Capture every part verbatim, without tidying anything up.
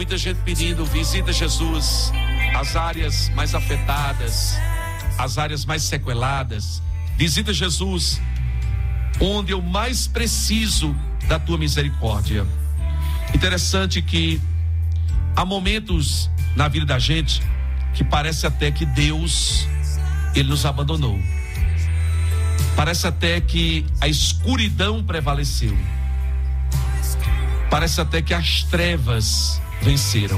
Muita gente pedindo, visita Jesus, as áreas mais afetadas, as áreas mais sequeladas. Visita Jesus, onde eu mais preciso da tua misericórdia. Interessante que há momentos na vida da gente que parece até que Deus, Ele nos abandonou. Parece até que a escuridão prevaleceu. Parece até que as trevas venceram.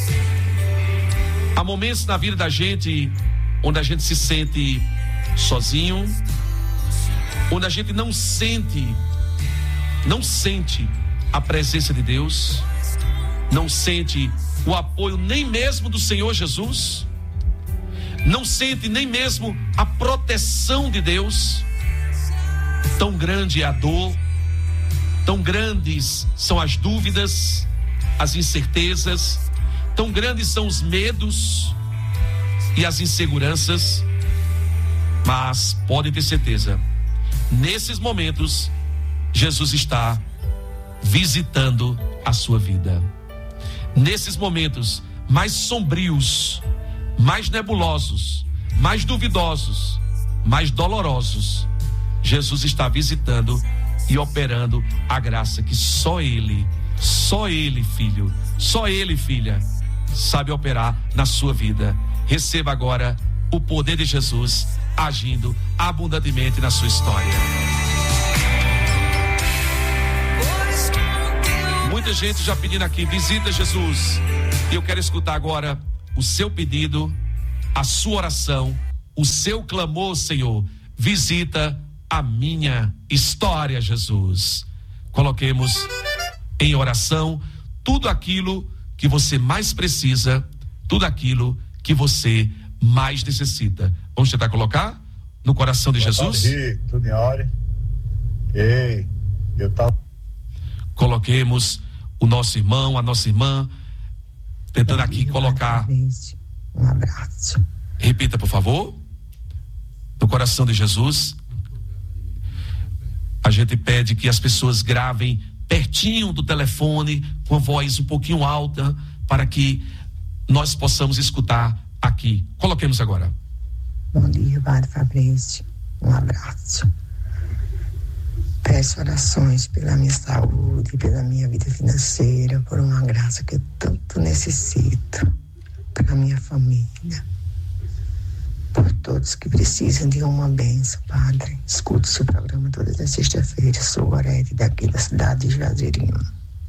Há momentos na vida da gente onde a gente se sente sozinho, onde a gente não sente, não sente a presença de Deus, não sente o apoio nem mesmo do Senhor Jesus, não sente nem mesmo a proteção de Deus. Tão grande é a dor, tão grandes são as dúvidas, as incertezas, tão grandes são os medos e as inseguranças. Mas podem ter certeza, nesses momentos Jesus está visitando a sua vida. Nesses momentos mais sombrios, mais nebulosos, mais duvidosos, mais dolorosos, Jesus está visitando e operando a graça que só Ele, só Ele, filho, só Ele, filha, sabe operar na sua vida. Receba agora o poder de Jesus agindo abundantemente na sua história. Muita gente já pedindo aqui, visita Jesus. E eu quero escutar agora o seu pedido, a sua oração, o seu clamor, Senhor. Visita a minha história, Jesus. Coloquemos em oração tudo aquilo que você mais precisa, tudo aquilo que você mais necessita. Vamos tentar colocar no coração de Jesus? Tudo em ordem. Ei, eu tava... Coloquemos o nosso irmão, a nossa irmã, tentando aqui colocar. Um abraço. Repita, por favor. No coração de Jesus. A gente pede que as pessoas gravem pertinho do telefone, com a voz um pouquinho alta, para que nós possamos escutar aqui. Coloquemos agora. Bom dia, Padre Fabrício. Um abraço. Peço orações pela minha saúde, pela minha vida financeira, por uma graça que eu tanto necessito, pela minha família, por todos que precisam de uma bênção, Padre. Escuto o seu programa todas as sextas-feiras. Sou Gorete, daqui da cidade de Juazeirinho.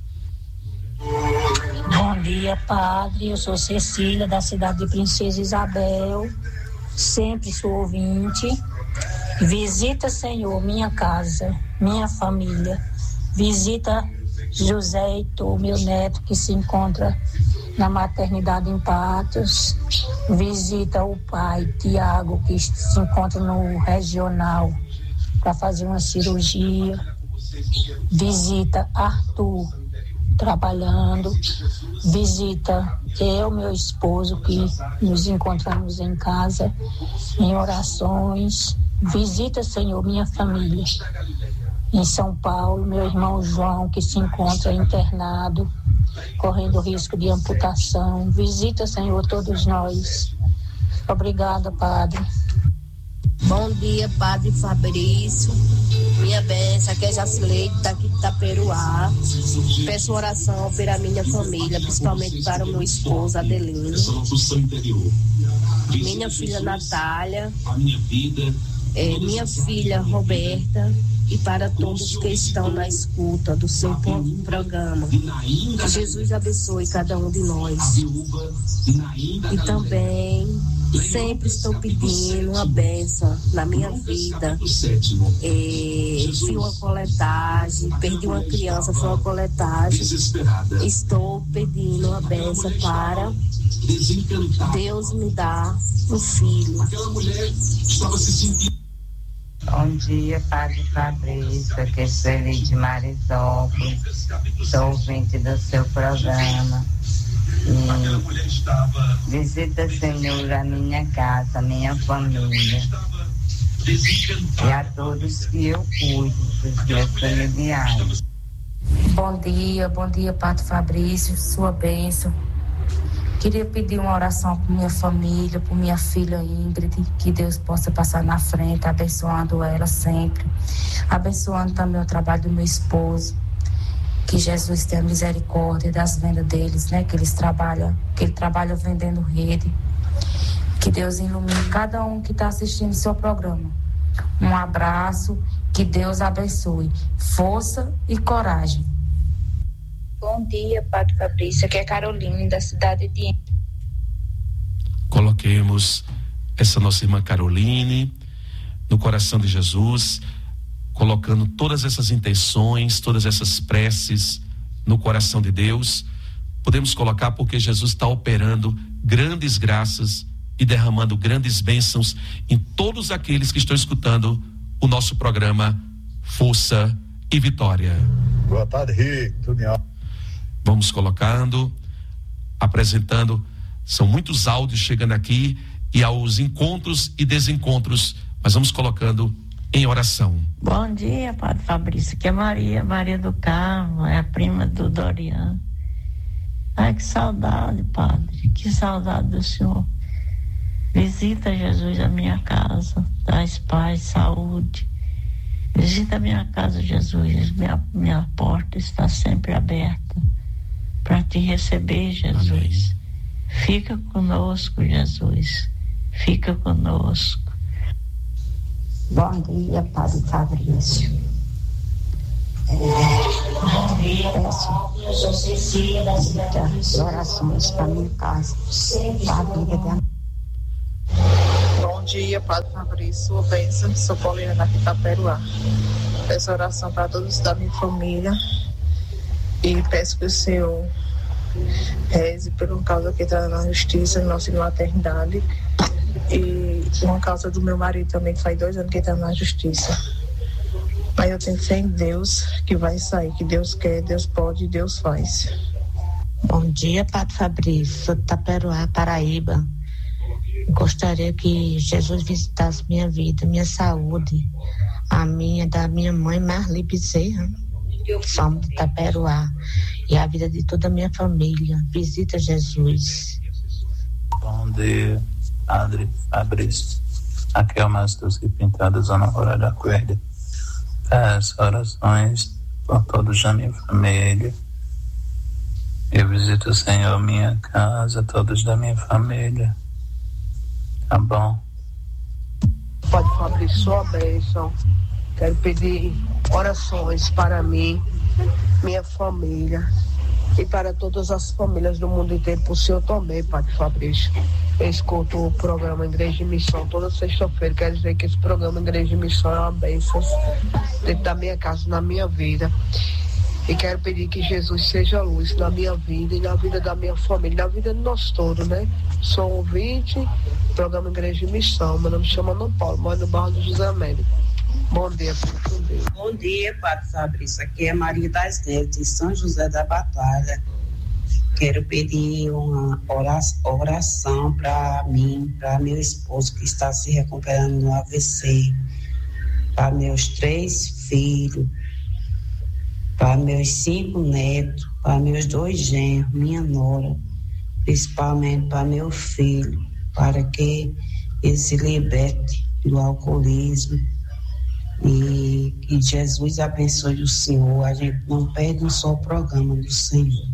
Bom dia, Padre. Eu sou Cecília, da cidade de Princesa Isabel. Sempre sou ouvinte. Visita, Senhor, minha casa, minha família. Visita José Heitor, meu neto, que se encontra na maternidade em Patos. Visita o pai, Tiago, que se encontra no regional para fazer uma cirurgia. Visita Arthur, trabalhando. Visita eu, meu esposo, que nos encontramos em casa em orações. Visita, Senhor, minha família em São Paulo, meu irmão João, que se encontra internado, correndo risco de amputação. Visita, Senhor, todos nós. Obrigada, Padre. Bom dia, Padre Fabrício. Minha bênção, aqui é Jacileide, daqui de Itaperuá. Peço oração pela minha família, principalmente para o meu esposo, Adelino. Minha filha Natália. É, minha filha Roberta, e para todos que estão na escuta do seu programa. Que Jesus abençoe cada um de nós. E também sempre estou pedindo uma bênção na minha vida. É, fiz uma coletagem, perdi uma criança, foi uma coletagem. Estou pedindo uma bênção para Deus me dar um filho. Bom dia, Padre Fabrício, aqui é Sueli de Marisópolis, sou ouvinte do seu programa. E visita, Senhor, a minha casa, a minha família, e a todos que eu cuido, dos meus familiares. Bom dia, bom dia, Padre Fabrício, sua bênção. Queria pedir uma oração por minha família, por minha filha Ingrid, que Deus possa passar na frente, abençoando ela sempre, abençoando também o trabalho do meu esposo, que Jesus tenha misericórdia das vendas deles, né, que eles trabalham, que ele trabalha vendendo rede, que Deus ilumine cada um que está assistindo o seu programa. Um abraço, que Deus abençoe, força e coragem. Bom dia, Padre Fabrício. Aqui é Caroline, da cidade de... Coloquemos essa nossa irmã Caroline no coração de Jesus, colocando todas essas intenções, todas essas preces no coração de Deus. Podemos colocar porque Jesus está operando grandes graças e derramando grandes bênçãos em todos aqueles que estão escutando o nosso programa Força e Vitória. Boa tarde, Rick. Tudo em ordem? Vamos colocando, apresentando, são muitos áudios chegando aqui e aos encontros e desencontros, mas vamos colocando em oração. Bom dia, Padre Fabrício, que é Maria, Maria do Carmo, é a prima do Dorian. Ai, que saudade, Padre, que saudade do Senhor. Visita, Jesus, a minha casa, traz paz, saúde. Visita a minha casa, Jesus, minha, minha porta está sempre aberta para te receber, Jesus. Amém. Fica conosco, Jesus. Fica conosco. Bom dia, Padre Fabrício. É, Bom dia, peço eu sou Cecília, da cidade de orações para minha casa, para a vida da... Bom dia, Padre Fabrício, sua bênção, sou Paulina daqui da Peruá. Peço oração para todos da minha família e peço que o Senhor reze por uma causa que está na justiça, na nossa maternidade, e uma causa do meu marido também, que faz dois anos que está na justiça. Mas eu tenho fé em Deus que vai sair, que Deus quer, Deus pode, Deus faz. Bom dia, Padre Fabrício, sou de Taperoá, Paraíba. Gostaria que Jesus visitasse minha vida, minha saúde, a minha, da minha mãe Marli Bezerra, somos de Taperoá, e a vida de toda a minha família. Visita Jesus. Bom dia, Padre Fabrício. Aqui é o Márcio do Pintado, Zona Rural da Coelha. As orações por todos da minha família. Eu visito, Senhor, minha casa, todos da minha família. Tá bom? Padre Fabrício, sua bênção. Quero pedir orações para mim, minha família e para todas as famílias do mundo inteiro, por Senhor também, Padre Fabrício. Eu escuto o programa Igreja de Missão toda sexta-feira. Quero dizer que esse programa Igreja de Missão é uma bênção dentro da minha casa, na minha vida. E quero pedir que Jesus seja luz na minha vida e na vida da minha família, na vida de nós todos, né? Sou ouvinte do programa Igreja de Missão. Meu nome se chama Ana Paulo, moro no bairro do José Américo. Bom dia, Padre. Bom dia, Padre Fabrício. Aqui é Maria das Neves, de São José da Batalha. Quero pedir uma oração para mim, para meu esposo que está se recuperando no A V C, para meus três filhos, para meus cinco netos, para meus dois genros, minha nora, principalmente para meu filho, para que ele se liberte do alcoolismo. E que Jesus abençoe o Senhor. A gente não perde um só programa do Senhor.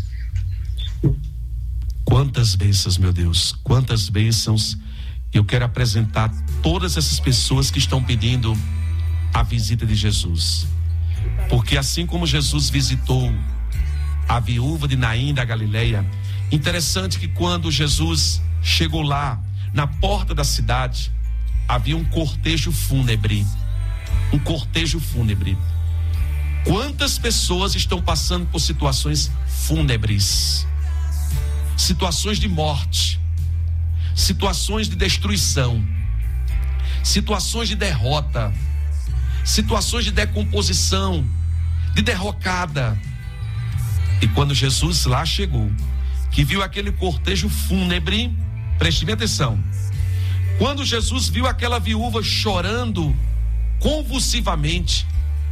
Quantas bênçãos, meu Deus, quantas bênçãos. Eu quero apresentar todas essas pessoas que estão pedindo a visita de Jesus, porque assim como Jesus visitou a viúva de Naim da Galileia, interessante que quando Jesus chegou lá, na porta da cidade, havia um cortejo fúnebre, um cortejo fúnebre. Quantas pessoas estão passando por situações fúnebres, situações de morte, situações de destruição, situações de derrota, situações de decomposição, de derrocada. E quando Jesus lá chegou, que viu aquele cortejo fúnebre, preste bem atenção, quando Jesus viu aquela viúva chorando convulsivamente,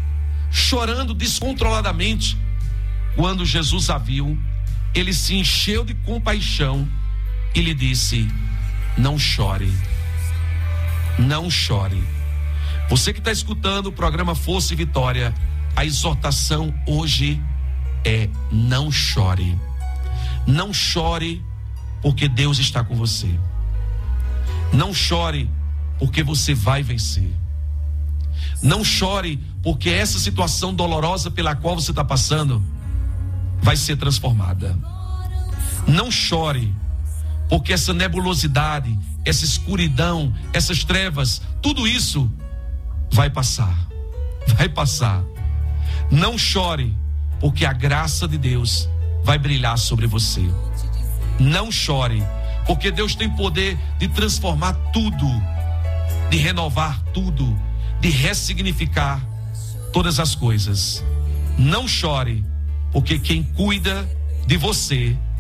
chorando descontroladamente. Quando Jesus a viu, ele se encheu de compaixão e lhe disse: não chore, não chore. Você que está escutando o programa Força e Vitória, a exortação hoje é: não chore. Não chore, porque Deus está com você. Não chore, porque você vai vencer. Não chore, porque essa situação dolorosa pela qual você está passando vai ser transformada. Não chore, porque essa nebulosidade, essa escuridão, essas trevas, tudo isso vai passar. Vai passar. Não chore, porque a graça de Deus vai brilhar sobre você. Não chore, porque Deus tem poder de transformar tudo, de renovar tudo, de ressignificar todas as coisas. Não chore, porque quem cuida de você